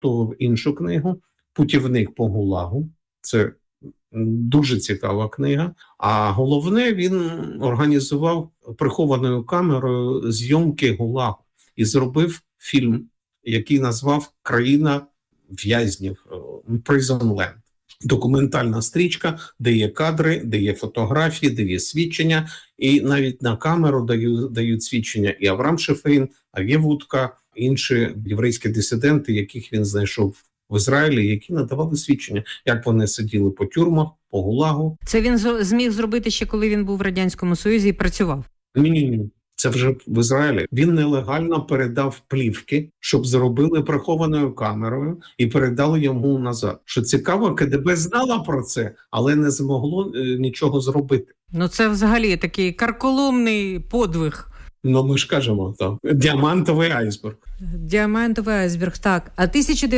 підготував іншу книгу «Путівник по ГУЛАГу». Це дуже цікава книга. А головне, він організував прихованою камерою зйомки ГУЛАГу і зробив фільм, який назвав «Країна в'язнів», «Prison Land». Документальна стрічка, де є кадри, де є фотографії, де є свідчення, і навіть на камеру дають свідчення і Авраам Шефейн, Ав'є Вудка, інші єврейські дисиденти, яких він знайшов в Ізраїлі, які надавали свідчення, як вони сиділи по тюрмах, по ГУЛАГу. Це він зміг зробити ще, коли він був в Радянському Союзі і працював? Ні. Це вже в Ізраїлі. Він нелегально передав плівки, щоб зробили прихованою камерою і передали йому назад. Що цікаво, КДБ знала про це, але не змогло нічого зробити. Ну це взагалі такий карколомний подвиг. Ну ми ж кажемо, так. Діамантовий айсберг. Діамантовий айсберг, так. А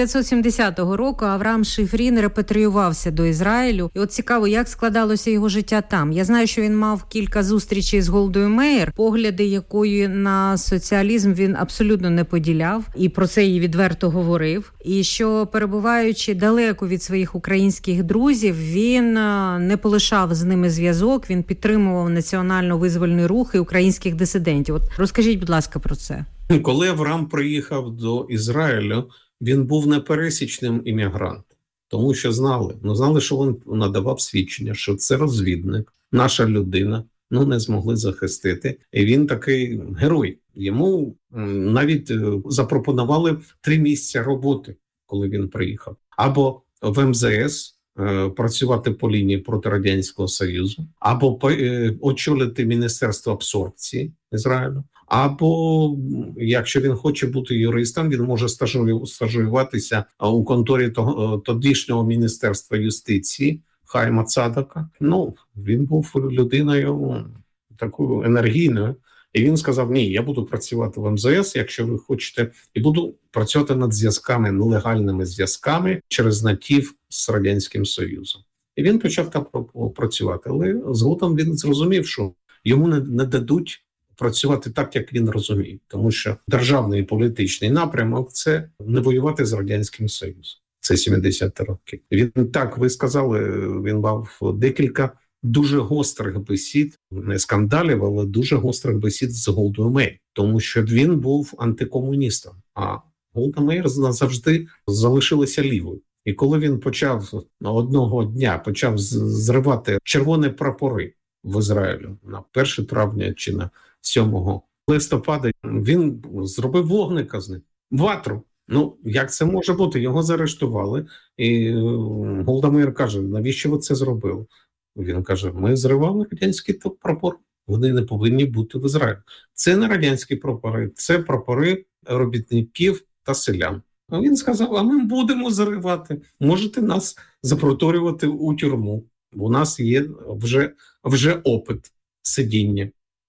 1970 року Авраам Шифрін репатріювався до Ізраїлю. І от цікаво, як складалося його життя там. Я знаю, що він мав кілька зустрічей з Голдою Меїр, погляди якої на соціалізм він абсолютно не поділяв. І про це їй відверто говорив. І що, перебуваючи далеко від своїх українських друзів, він не полишав з ними зв'язок, він підтримував національно-визвольний рух і українських дисидентів. От розкажіть, будь ласка, про це. Коли Авраам приїхав до Ізраїлю, він був непересічним іммігрантом, тому що знали, що він надавав свідчення, що це розвідник, наша людина, не змогли захистити. І він такий герой. Йому навіть запропонували 3 місця роботи, коли він приїхав. Або в МЗС працювати по лінії проти Радянського Союзу, або очолити Міністерство абсорбції Ізраїлю. Або, якщо він хоче бути юристом, він може стажуватися у конторі тодішнього Міністерства юстиції Хайма Цадака. Він був людиною такою енергійною. І він сказав, ні, я буду працювати в МЗС, якщо ви хочете, і буду працювати над зв'язками, нелегальними зв'язками через натів з Радянським Союзом. І він почав там працювати. Але згодом він зрозумів, що йому не дадуть працювати так, як він розуміє. Тому що державний і політичний напрямок – це не воювати з Радянським Союзом. Це 70-ті роки. Він так, ви сказали, він мав декілька дуже гострих бесід, не скандалів, але дуже гострих бесід з Голдою Меїр. Тому що він був антикомуністом, а Голда Меїр завжди залишилася лівою. І коли він одного дня зривати червоні прапори в Ізраїлю на 1 травня чи на 7 листопада, він зробив вогника з ним, ватру. Як це може бути? Його заарештували. І Голда Меїр каже, навіщо ви це зробили? Він каже, ми зривали радянський прапор. Вони не повинні бути в Ізраїлі. Це не радянські прапори, це прапори робітників та селян. А він сказав, а ми будемо зривати. Можете нас запроторювати у тюрму. У нас є вже опит сидіння.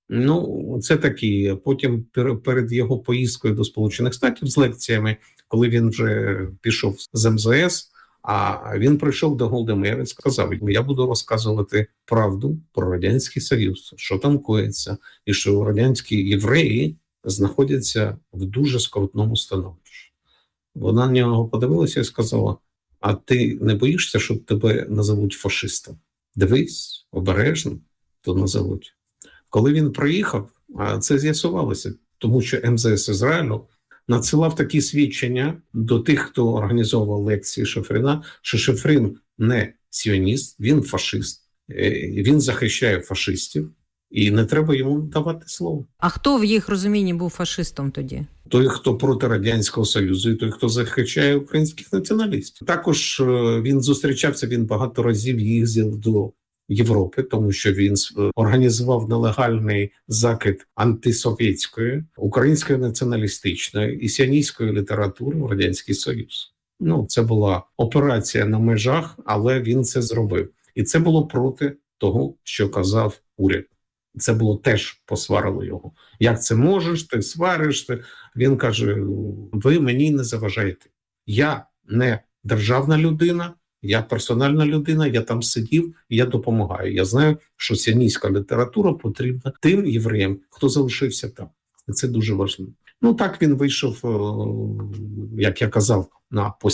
Це такі. Потім перед його поїздкою до Сполучених Штатів з лекціями, коли він вже пішов з МЗС, а він прийшов до Голди Меїр і сказав, я буду розказувати правду про Радянський Союз, що там коїться, і що радянські євреї знаходяться в дуже скрутному становищі. Вона на нього подивилася і сказала, а ти не боїшся, що тебе назовуть фашистом? Дивись, обережно, то назовуть. Коли він приїхав, це з'ясувалося, тому що МЗС Ізраїлю надсилав такі свідчення до тих, хто організовував лекції Шифріна, що Шифрін не сіоніст, він фашист, він захищає фашистів, і не треба йому давати слово. А хто в їх розумінні був фашистом тоді? Той, хто проти Радянського Союзу, і той, хто захищає українських націоналістів. Також він багато разів їздив до Європи, тому що він організував нелегальний закид антисовєтської, української націоналістичної і сіоністської літератури в Радянський Союз. Це була операція на межах, але він це зробив. І це було проти того, що казав уряд. Це було теж, посварило його. Як це можеш, ти свариш? Він каже, ви мені не заважаєте. Я не державна людина, я персональна людина, я там сидів, і я допомагаю. Я знаю, що сіоністська література потрібна тим євреям, хто залишився там. І це дуже важливо. Ну так він вийшов, як я казав, на